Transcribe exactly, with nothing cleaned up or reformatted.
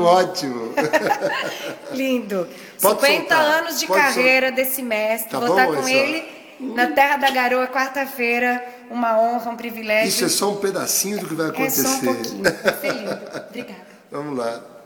Ótimo. Lindo. Pode cinquenta soltar, anos de pode carreira soltar. desse mestre. Tá Vou bom, estar com essa? ele na Terra da Garoa, quarta-feira. Uma honra, um privilégio. Isso é só um pedacinho do que vai É acontecer. só um pouquinho. Vai ser lindo. Obrigada. Vamos lá.